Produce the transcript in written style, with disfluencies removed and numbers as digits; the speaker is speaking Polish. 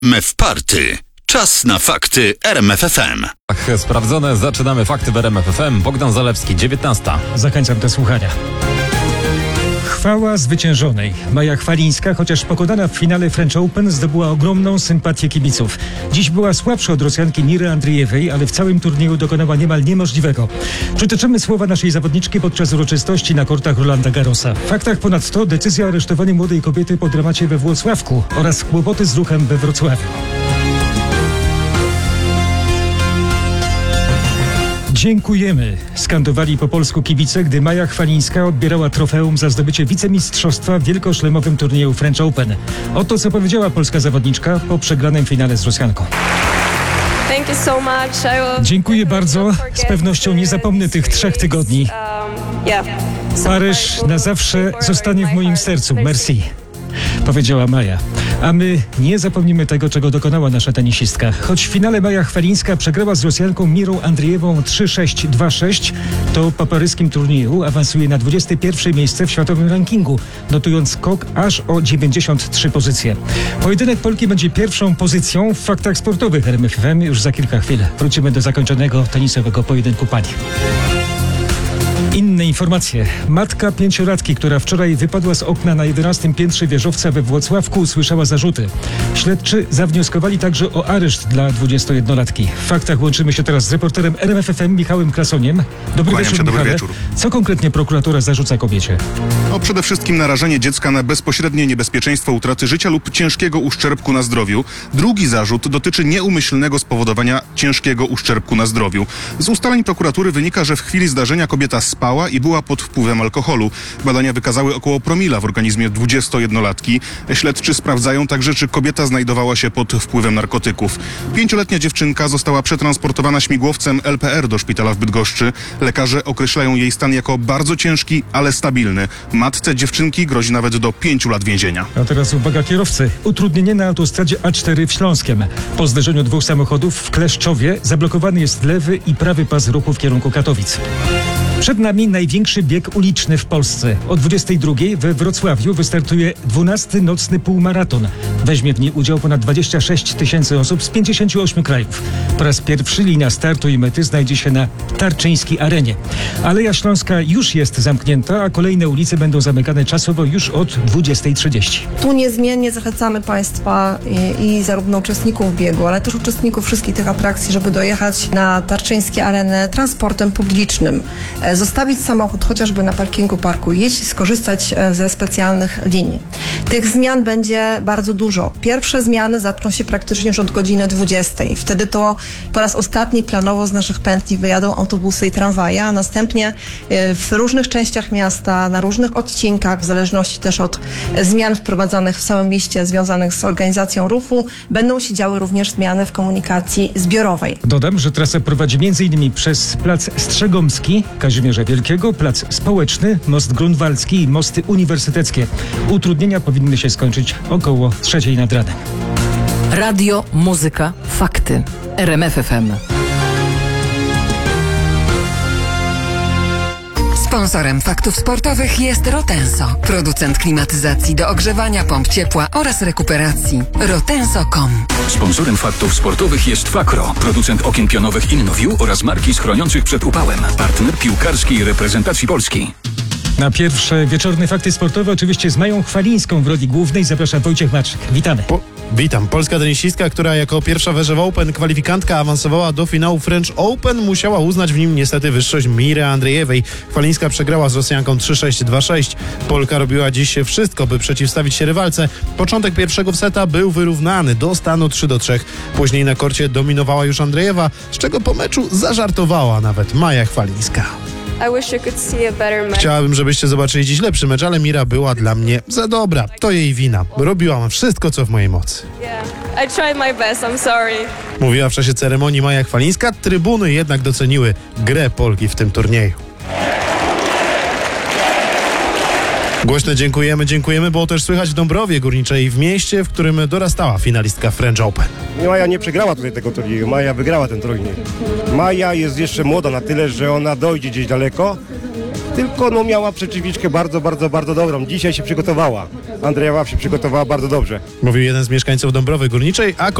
Mew Party. Czas na fakty RMF FM. Tak, sprawdzone. Zaczynamy fakty w RMF FM. Bogdan Zalewski, 19. Zachęcam do słuchania. Chwała zwyciężonej. Maja Chwalińska, chociaż pokonana w finale French Open, zdobyła ogromną sympatię kibiców. Dziś była słabsza od Rosjanki Miry Andriejewej, ale w całym turnieju dokonała niemal niemożliwego. Przytoczymy słowa naszej zawodniczki podczas uroczystości na kortach Rolanda Garrosa. W faktach ponadto decyzja o aresztowaniu młodej kobiety po dramacie we Włocławku oraz kłopoty z ruchem we Wrocławiu. Dziękujemy, skandowali po polsku kibice, gdy Maja Chwalińska odbierała trofeum za zdobycie wicemistrzostwa w wielkoszlemowym turnieju French Open. Oto co powiedziała polska zawodniczka po przegranym finale z Rosjanką. Dziękuję bardzo. Z pewnością nie zapomnę tych 3 tygodni. Paryż na zawsze zostanie w moim sercu. Merci. Powiedziała Maja. A my nie zapomnimy tego, czego dokonała nasza tenisistka. Choć w finale Maja Chwalińska przegrała z Rosjanką Mirą Andriejewą 3-6, 2-6, to po paryskim turnieju awansuje na 21. miejsce w światowym rankingu, notując skok aż o 93 pozycje. Pojedynek Polki będzie pierwszą pozycją w faktach sportowych RMF FM już za kilka chwil. Wrócimy do zakończonego tenisowego pojedynku pań. Inne informacje. Matka 5-latki, która wczoraj wypadła z okna na 11. piętrze wieżowca we Włocławku, usłyszała zarzuty. Śledczy zawnioskowali także o areszt dla 21-latki. W faktach łączymy się teraz z reporterem RMF FM Michałem Krasoniem. Dobry wieczór, Michale. Co konkretnie prokuratura zarzuca kobiecie? Przede wszystkim narażenie dziecka na bezpośrednie niebezpieczeństwo utraty życia lub ciężkiego uszczerbku na zdrowiu. Drugi zarzut dotyczy nieumyślnego spowodowania ciężkiego uszczerbku na zdrowiu. Z ustaleń prokuratury wynika, że w chwili zdarzenia kobieta spała i była pod wpływem alkoholu. Badania wykazały około promila w organizmie 21-latki. Śledczy sprawdzają także, czy kobieta znajdowała się pod wpływem narkotyków. 5-letnia dziewczynka została przetransportowana śmigłowcem LPR do szpitala w Bydgoszczy. Lekarze określają jej stan jako bardzo ciężki, ale stabilny. Matce dziewczynki grozi nawet do 5 lat więzienia. A teraz uwaga kierowcy. Utrudnienie na autostradzie A4 w Śląskiem. Po zderzeniu 2 samochodów w Kleszczowie zablokowany jest lewy i prawy pas ruchu w kierunku Katowic. Przed nami największy bieg uliczny w Polsce. O 22 we Wrocławiu wystartuje 12. nocny półmaraton. Weźmie w niej udział ponad 26 000 osób z 58 krajów. Po raz pierwszy linia startu i mety znajdzie się na Tarczyńskiej Arenie. Aleja Śląska już jest zamknięta, a kolejne ulice będą zamykane czasowo już od 20:30. Tu niezmiennie zachęcamy Państwa i zarówno uczestników biegu, ale też uczestników wszystkich tych atrakcji, żeby dojechać na Tarczyńską Arenę transportem publicznym. Zostawić samochód chociażby na parkingu parku, jeść, skorzystać ze specjalnych linii. Tych zmian będzie bardzo dużo. Pierwsze zmiany zaczną się praktycznie już od godziny 20. Wtedy to po raz ostatni planowo z naszych pętli wyjadą autobusy i tramwaje, a następnie w różnych częściach miasta, na różnych odcinkach, w zależności też od zmian wprowadzanych w całym mieście związanych z organizacją ruchu, będą się działy również zmiany w komunikacji zbiorowej. Dodam, że trasa prowadzi m.in. przez Plac Strzegomski, Kazimierza Wielkiego, Plac Społeczny, Most Grunwaldzki i mosty uniwersyteckie. Utrudnienia powinny się skończyć około 3:00 nad ranem. Radio, muzyka, fakty. RMF FM. Sponsorem faktów sportowych jest Rotenso, producent klimatyzacji do ogrzewania, pomp ciepła oraz rekuperacji. Rotenso.com. Sponsorem faktów sportowych jest Fakro, producent okien pionowych InnoView oraz marki chroniących przed upałem. Partner piłkarskiej reprezentacji Polski. Na pierwsze wieczorne fakty sportowe oczywiście z Mają Chwalińską w roli głównej zaprasza Wojciech Maczek. Witamy. Witam. Polska tenisistka, która jako pierwsza we Open kwalifikantka awansowała do finału French Open, musiała uznać w nim niestety wyższość Miry Andriejewej. Chwalińska przegrała z Rosjanką 3-6, 2-6. Polka robiła dziś wszystko, by przeciwstawić się rywalce. Początek pierwszego seta był wyrównany do stanu 3-3. Później na korcie dominowała już Andriejewa, z czego po meczu zażartowała nawet Maja Chwalińska. Chciałabym, żebyście zobaczyli dziś lepszy mecz, ale Mira była dla mnie za dobra. To jej wina. Robiłam wszystko, co w mojej mocy. Mówiła w czasie ceremonii Maja Chwalińska. Trybuny jednak doceniły grę Polki w tym turnieju. Głośne dziękujemy, było też słychać w Dąbrowie Górniczej, w mieście, w którym dorastała finalistka French Open. Maja nie przegrała tutaj tego turnieju, Maja wygrała ten turniej. Maja jest jeszcze młoda na tyle, że ona dojdzie gdzieś daleko, tylko no miała przeciwniczkę bardzo dobrą. Dzisiaj się przygotowała. Andrzejewa się przygotowała bardzo dobrze. Mówił jeden z mieszkańców Dąbrowy Górniczej, a